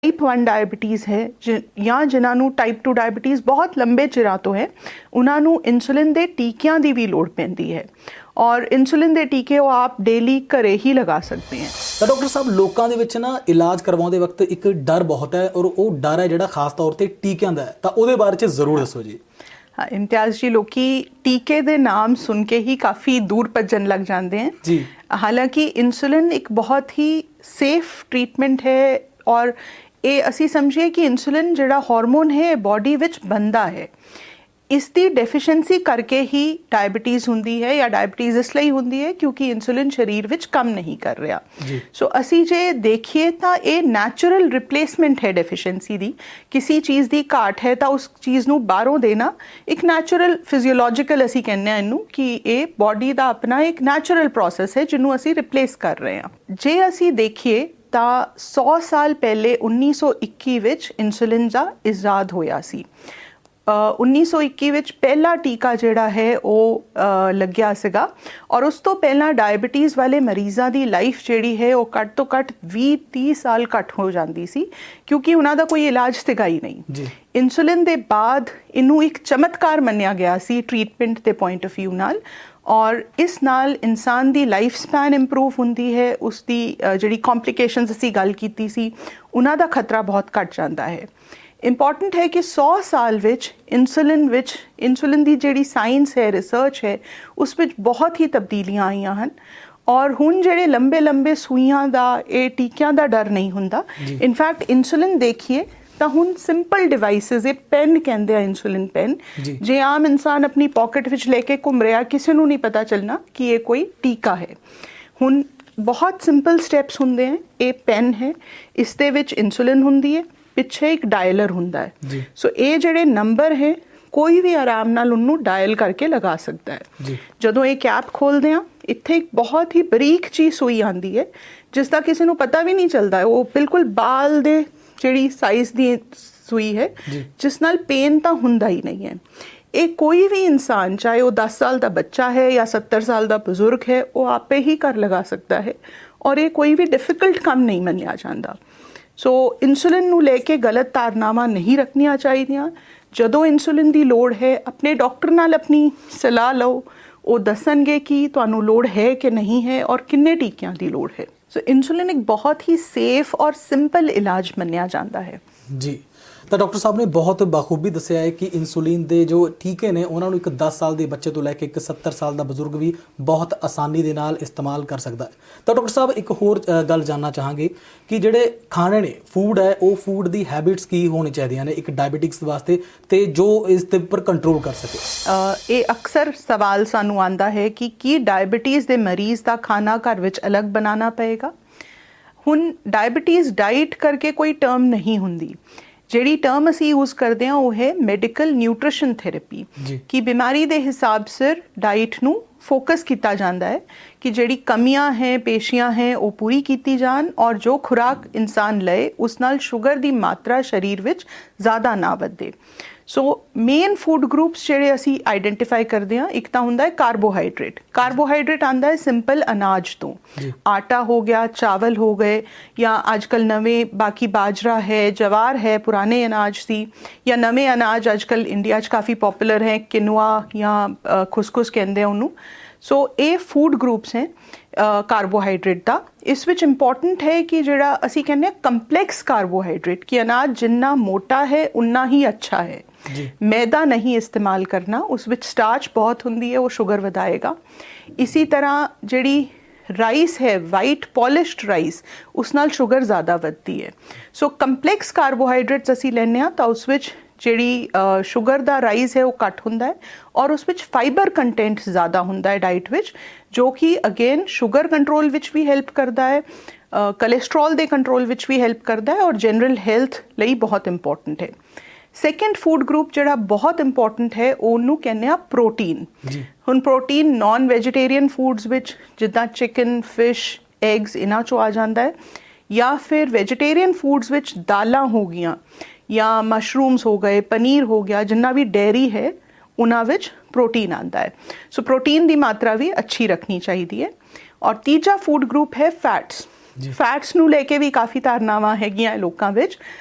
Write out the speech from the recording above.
Type 1 diabetes है ਜਾਂ ਜਿਨ੍ਹਾਂ ਨੂੰ ਟਾਈਪ 2 ਡਾਇਬੀਟੀਜ਼ ਬਹੁਤ ਲੰਬੇ ਚਿਰਾਂ ਤੋਂ ਹੈ, ਉਹਨਾਂ ਨੂੰ ਇਨਸੂਲਿਨ ਦੇ ਟੀਕਿਆਂ ਦੀ ਵੀ ਲੋੜ ਪੈਂਦੀ ਹੈ ਔਰ ਇਨਸੂਲਿਨ ਦੇ ਟੀਕੇ ਉਹ ਆਪ ਡੇਲੀ ਘਰੇ ਹੀ ਲਗਾ ਸਕਦੇ हैं। ਤਾਂ ਡਾਕਟਰ ਸਾਹਿਬ ਲੋਕਾਂ ਦੇ ਵਿੱਚ ਨਾ ਇਲਾਜ ਕਰਵਾਉਂਦੇ ਵਕਤ ਇੱਕ ਡਰ ਬਹੁਤ ਹੈ ਔਰ ਉਹ ਡਰ ਹੈ ਜਿਹੜਾ ਖਾਸ ਤੌਰ ਤੇ ਟੀਕਿਆਂ ਦਾ ਹੈ, ਤਾਂ ਉਹਦੇ ਬਾਰੇ 'ਚ ਜ਼ਰੂਰ ਦੱਸੋ ਜੀ। हाँ इम्तियाज़ जी, लोकी टीके दे नाम सुन के ही काफ़ी दूर भजन लग जाते हैं जी। हालांकि इंसुलिन एक बहुत ही सेफ ट्रीटमेंट है और ये असी समझिए कि इंसुलिन जिहड़ा हार्मोन है बॉडी विच बनता है, इसकी डेफिशिएंसी करके ही डायबिटीज़ हुंदी है या डायबिटीज़ इसलिए हुंदी है क्योंकि इंसुलिन शरीर विच कम नहीं कर रहा। सो असी जे देखिए तो ये नैचुरल रिप्लेसमेंट है डेफिशिएंसी दी। किसी चीज़ की घाट है तो उस चीज़ नूं बाहरों देना एक नैचुरल फिजियोलॉजिकल असी कहने इनू कि ये बॉडी का अपना एक नैचुरल प्रोसैस है जिन्हों असी रिप्लेस कर रहे हैं। जे असी देखिए तो 100 साल पहले 1921 विच इंसुलिन का इजाद होया सी। 1921 ਵਿੱਚ ਪਹਿਲਾ ਟੀਕਾ ਜਿਹੜਾ ਹੈ ਉਹ ਲੱਗਿਆ ਸੀਗਾ ਔਰ ਉਸ ਤੋਂ ਪਹਿਲਾਂ ਡਾਇਬੀਟੀਜ਼ ਵਾਲੇ ਮਰੀਜ਼ਾਂ ਦੀ ਲਾਈਫ ਜਿਹੜੀ ਹੈ ਉਹ ਘੱਟ ਤੋਂ ਘੱਟ 20-30 ਸਾਲ ਘੱਟ ਹੋ ਜਾਂਦੀ ਸੀ ਕਿਉਂਕਿ ਉਹਨਾਂ ਦਾ ਕੋਈ ਇਲਾਜ ਸੀਗਾ ਹੀ ਨਹੀਂ। ਇਨਸੂਲਿਨ ਦੇ ਬਾਅਦ ਇਹਨੂੰ ਇੱਕ ਚਮਤਕਾਰ ਮੰਨਿਆ ਗਿਆ ਸੀ ਟ੍ਰੀਟਮੈਂਟ ਦੇ ਪੁਆਇੰਟ ਆਫ ਵਿਊ ਨਾਲ ਔਰ ਇਸ ਨਾਲ ਇਨਸਾਨ ਦੀ ਲਾਈਫ ਸਪੈਨ ਇੰਪਰੂਵ ਹੁੰਦੀ ਹੈ, ਉਸ ਦੀ ਜਿਹੜੀ ਕੰਪਲਿਕੇਸ਼ਨਸ ਅਸੀਂ ਗੱਲ ਕੀਤੀ ਸੀ ਉਹਨਾਂ ਦਾ ਖਤਰਾ ਬਹੁਤ ਘੱਟ ਜਾਂਦਾ ਹੈ। ਇੰਪੋਰਟੈਂਟ ਹੈ ਕਿ 100 ਸਾਲ ਵਿੱਚ ਇਨਸੂਲਿਨ ਦੀ ਜਿਹੜੀ ਸਾਇੰਸ ਹੈ, ਰਿਸਰਚ ਹੈ, ਉਸ ਵਿੱਚ ਬਹੁਤ ਹੀ ਤਬਦੀਲੀਆਂ ਆਈਆਂ ਹਨ ਔਰ ਹੁਣ ਜਿਹੜੇ ਲੰਬੇ ਸੂਈਆਂ ਦਾ ਇਹ ਟੀਕਿਆਂ ਦਾ ਡਰ ਨਹੀਂ ਹੁੰਦਾ। ਇਨਫੈਕਟ ਇਨਸੂਲਿਨ ਦੇਖੀਏ ਤਾਂ ਹੁਣ ਸਿੰਪਲ ਡਿਵਾਈਸਿਸ, ਇਹ ਪੈਨ ਕਹਿੰਦੇ ਆ ਇਨਸੂਲਿਨ ਪੈਨ, ਜੇ ਆਮ ਇਨਸਾਨ ਆਪਣੀ ਪਾਕਟ ਵਿੱਚ ਲੈ ਕੇ ਘੁੰਮ ਰਿਹਾ ਕਿਸੇ ਨੂੰ ਨਹੀਂ ਪਤਾ ਚੱਲਣਾ ਕਿ ਇਹ ਕੋਈ ਟੀਕਾ ਹੈ। ਹੁਣ ਬਹੁਤ ਸਿੰਪਲ ਸਟੈਪਸ ਹੁੰਦੇ ਹੈ। ਇਹ ਪੈਨ ਹੈ, ਇਸ ਦੇ ਵਿੱਚ ਇਨਸੂਲਿਨ ਹੁੰਦੀ ਹੈ, ਪਿੱਛੇ ਇੱਕ ਡਾਇਲਰ ਹੁੰਦਾ ਹੈ। ਸੋ ਇਹ ਜਿਹੜੇ ਨੰਬਰ ਹੈ ਕੋਈ ਵੀ ਆਰਾਮ ਨਾਲ ਉਹਨੂੰ ਡਾਇਲ ਕਰਕੇ ਲਗਾ ਸਕਦਾ ਹੈ। ਜਦੋਂ ਇਹ ਕੈਪ ਖੋਲਦੇ ਆ ਇੱਥੇ ਇੱਕ ਬਹੁਤ ਹੀ ਬਰੀਕ ਜਿਹੀ ਸੂਈ ਆਉਂਦੀ ਹੈ ਜਿਸ ਦਾ ਕਿਸੇ ਨੂੰ ਪਤਾ ਵੀ ਨਹੀਂ ਚੱਲਦਾ, ਉਹ ਬਿਲਕੁਲ ਬਾਲ ਦੇ ਜਿਹੜੀ ਸਾਈਜ਼ ਦੀ ਸੂਈ ਹੈ ਜਿਸ ਨਾਲ ਪੇਨ ਤਾਂ ਹੁੰਦਾ ਹੀ ਨਹੀਂ ਹੈ। ਇਹ ਕੋਈ ਵੀ ਇਨਸਾਨ ਚਾਹੇ ਉਹ 10 ਸਾਲ ਦਾ ਬੱਚਾ ਹੈ ਜਾਂ 70 ਸਾਲ ਦਾ ਬਜ਼ੁਰਗ ਹੈ ਉਹ ਆਪੇ ਹੀ ਘਰ ਲਗਾ ਸਕਦਾ ਹੈ ਔਰ ਇਹ ਕੋਈ ਵੀ ਡਿਫਿਕਲਟ ਕੰਮ ਨਹੀਂ ਮੰਨਿਆ ਜਾਂਦਾ। ਸੋ ਇਨਸੂਲਿਨ ਨੂੰ ਲੈ ਕੇ ਗਲਤ ਧਾਰਨਾਵਾਂ ਨਹੀਂ ਰੱਖਣੀਆਂ ਚਾਹੀਦੀਆਂ। ਜਦੋਂ ਇਨਸੂਲਿਨ ਦੀ ਲੋੜ ਹੈ ਆਪਣੇ ਡਾਕਟਰ ਨਾਲ ਆਪਣੀ ਸਲਾਹ ਲਓ, ਉਹ ਦੱਸਣਗੇ ਕਿ ਤੁਹਾਨੂੰ ਲੋੜ ਹੈ ਕਿ ਨਹੀਂ ਹੈ ਔਰ ਕਿੰਨੇ ਟੀਕਿਆਂ ਦੀ ਲੋੜ ਹੈ। ਸੋ ਇਨਸੂਲਿਨ ਇੱਕ ਬਹੁਤ ਹੀ ਸੇਫ ਔਰ ਸਿੰਪਲ ਇਲਾਜ ਮੰਨਿਆ ਜਾਂਦਾ ਹੈ ਜੀ। ਤਾਂ ਡਾਕਟਰ ਸਾਹਿਬ ਨੇ ਬਹੁਤ ਬਾਖੂਬੀ ਦੱਸਿਆ ਹੈ ਕਿ ਇਨਸੂਲਿਨ ਦੇ ਜੋ ਟੀਕੇ ਨੇ ਉਹਨਾਂ ਨੂੰ ਇੱਕ 10 ਸਾਲ ਦੇ ਬੱਚੇ ਤੋਂ ਲੈ ਕੇ ਇੱਕ 70 ਸਾਲ ਦਾ ਬਜ਼ੁਰਗ ਵੀ ਬਹੁਤ ਆਸਾਨੀ ਦੇ ਨਾਲ ਇਸਤੇਮਾਲ ਕਰ ਸਕਦਾ ਹੈ। ਤਾਂ ਡਾਕਟਰ ਸਾਹਿਬ ਇੱਕ ਹੋਰ ਗੱਲ ਜਾਣਨਾ ਚਾਹਾਂਗੇ ਕਿ ਜਿਹੜੇ ਖਾਣੇ ਨੇ, ਫੂਡ ਹੈ, ਉਹ ਫੂਡ ਦੀ ਹੈਬਿਟਸ ਕੀ ਹੋਣੀ ਚਾਹੀਦੀਆਂ ਨੇ ਇੱਕ ਡਾਇਬੀਟਿਕਸ ਵਾਸਤੇ ਤੇ ਜੋ ਇਸ ਦੇ ਉੱਪਰ ਕੰਟਰੋਲ ਕਰ ਸਕੇ। ਇਹ ਅਕਸਰ ਸਵਾਲ ਸਾਨੂੰ ਆਉਂਦਾ ਹੈ ਕਿ ਕੀ ਡਾਇਬੀਟੀਜ਼ ਦੇ ਮਰੀਜ਼ ਦਾ ਖਾਣਾ ਘਰ ਵਿੱਚ ਅਲੱਗ ਬਣਾਉਣਾ ਪਏਗਾ। ਹੁਣ ਡਾਇਬੀਟੀਜ਼ ਡਾਈਟ ਕਰਕੇ ਕੋਈ ਟਰਮ ਨਹੀਂ ਹੁੰਦੀ। ਜਿਹੜੀ ਟਰਮ ਅਸੀਂ ਯੂਜ਼ ਕਰਦੇ ਹਾਂ ਉਹ ਹੈ ਮੈਡੀਕਲ ਨਿਊਟ੍ਰੀਸ਼ਨ ਥੈਰੇਪੀ, ਕਿ ਬਿਮਾਰੀ ਦੇ ਹਿਸਾਬ ਸਿਰ ਡਾਈਟ ਨੂੰ ਫੋਕਸ ਕੀਤਾ ਜਾਂਦਾ ਹੈ ਕਿ ਜਿਹੜੀ ਕਮੀਆਂ ਹੈ, ਪੇਸ਼ੀਆਂ ਹੈ ਉਹ ਪੂਰੀ ਕੀਤੀ ਜਾਣ ਔਰ ਜੋ ਖੁਰਾਕ ਇਨਸਾਨ ਲਏ ਉਸ ਨਾਲ ਸ਼ੂਗਰ ਦੀ ਮਾਤਰਾ ਸਰੀਰ ਵਿੱਚ ਜ਼ਿਆਦਾ ਨਾ ਵਧੇ। ਸੋ ਮੇਨ ਫੂਡ ਗਰੁੱਪਸ ਜਿਹੜੇ ਅਸੀਂ ਆਈਡੈਂਟੀਫਾਈ ਕਰਦੇ ਹਾਂ, ਇੱਕ ਤਾਂ ਹੁੰਦਾ ਹੈ ਕਾਰਬੋਹਾਈਡਰੇਟ। ਕਾਰਬੋਹਾਈਡਰੇਟ ਆਉਂਦਾ ਹੈ ਸਿੰਪਲ ਅਨਾਜ ਤੋਂ, ਆਟਾ ਹੋ ਗਿਆ, ਚਾਵਲ ਹੋ ਗਏ ਜਾਂ ਅੱਜ ਕੱਲ੍ਹ ਨਵੇਂ ਬਾਕੀ ਬਾਜਰਾ ਹੈ, ਜਵਾਰ ਹੈ, ਪੁਰਾਣੇ ਅਨਾਜ ਸੀ, ਜਾਂ ਨਵੇਂ ਅਨਾਜ ਅੱਜ ਕੱਲ੍ਹ ਇੰਡੀਆ 'ਚ ਕਾਫੀ ਪੋਪੂਲਰ ਹੈ, ਕਿਨੂਆ ਜਾਂ ਖੁਸਖੁਸ ਕਹਿੰਦੇ ਆ ਉਹਨੂੰ। ਸੋ ਇਹ ਫੂਡ ਗਰੁੱਪਸ ਹੈ ਕਾਰਬੋਹਾਈਡਰੇਟ ਦਾ। ਇਸ ਵਿੱਚ ਇੰਪੋਰਟੈਂਟ ਹੈ ਕਿ ਜਿਹੜਾ ਅਸੀਂ ਕਹਿੰਦੇ ਹਾਂ ਕੰਪਲੈਕਸ ਕਾਰਬੋਹਾਈਡਰੇਟ, ਕਿ ਅਨਾਜ ਜਿੰਨਾ ਮੋਟਾ ਹੈ ਉਨਾ ਹੀ ਅੱਛਾ ਹੈ। ਮੈਦਾ ਨਹੀਂ ਇਸਤੇਮਾਲ ਕਰਨਾ, ਉਸ ਵਿੱਚ ਸਟਾਰਚ ਬਹੁਤ ਹੁੰਦੀ ਹੈ, ਉਹ ਸ਼ੂਗਰ ਵਧਾਏਗਾ। ਇਸੀ ਤਰ੍ਹਾਂ ਜਿਹੜੀ ਰਾਈਸ ਹੈ, ਵਾਈਟ ਪੋਲਿਸ਼ਡ ਰਾਈਸ, ਉਸ ਨਾਲ ਸ਼ੂਗਰ ਜ਼ਿਆਦਾ ਵੱਧਦੀ ਹੈ। ਸੋ ਕੰਪਲੈਕਸ ਕਾਰਬੋਹਾਈਡਰੇਟਸ ਅਸੀਂ ਲੈਂਦੇ ਹਾਂ ਤਾਂ ਉਸ ਵਿੱਚ ਜਿਹੜੀ ਸ਼ੂਗਰ ਦਾ ਰਾਈਜ਼ ਹੈ ਉਹ ਘੱਟ ਹੁੰਦਾ ਹੈ ਔਰ ਉਸ ਵਿੱਚ ਫਾਈਬਰ ਕੰਟੈਂਟ ਜ਼ਿਆਦਾ ਹੁੰਦਾ ਹੈ ਡਾਈਟ ਵਿੱਚ, ਜੋ ਕਿ ਅਗੇਨ ਸ਼ੂਗਰ ਕੰਟਰੋਲ ਵਿੱਚ ਵੀ ਹੈਲਪ ਕਰਦਾ ਹੈ, ਕੋਲੇਸਟਰੋਲ ਦੇ ਕੰਟਰੋਲ ਵਿੱਚ ਵੀ ਹੈਲਪ ਕਰਦਾ ਹੈ ਔਰ ਜਨਰਲ ਹੈਲਥ ਲਈ ਬਹੁਤ ਇੰਪੋਰਟੈਂਟ ਹੈ। ਸੈਕਿੰਡ ਫੂਡ ਗਰੁੱਪ ਜਿਹੜਾ ਬਹੁਤ ਇੰਪੋਰਟੈਂਟ ਹੈ ਉਹਨੂੰ ਕਹਿੰਦੇ ਆ ਪ੍ਰੋਟੀਨ। ਹੁਣ ਪ੍ਰੋਟੀਨ ਨਾਨ ਵੈਜੀਟੇਰੀਅਨ ਫੂਡਸ ਵਿੱਚ ਜਿੱਦਾਂ ਚਿਕਨ, ਫਿਸ਼, ਐਗਸ ਇਹਨਾਂ 'ਚੋਂ ਆ ਜਾਂਦਾ ਹੈ, ਜਾਂ ਫਿਰ ਵੈਜੀਟੇਰੀਅਨ ਫੂਡਸ ਵਿੱਚ ਦਾਲਾਂ ਹੋ ਗਈਆਂ ਜਾਂ ਮਸ਼ਰੂਮਸ ਹੋ ਗਏ, ਪਨੀਰ ਹੋ ਗਿਆ, ਜਿੰਨਾ ਵੀ ਡੇਅਰੀ ਹੈ ਉਹਨਾਂ ਵਿੱਚ ਪ੍ਰੋਟੀਨ ਆਉਂਦਾ ਹੈ। ਸੋ ਪ੍ਰੋਟੀਨ ਦੀ ਮਾਤਰਾ ਵੀ ਅੱਛੀ ਰੱਖਣੀ ਚਾਹੀਦੀ ਹੈ। ਔਰ ਤੀਜਾ ਫੂਡ ਗਰੁੱਪ ਹੈ ਫੈਟਸ। ਫੈਟਸ ਨੂੰ ਲੈ ਕੇ ਵੀ ਕਾਫੀ ਧਾਰਨਾਵਾਂ ਹੈਗੀਆਂ ਲੋਕਾਂ ਵਿੱਚ,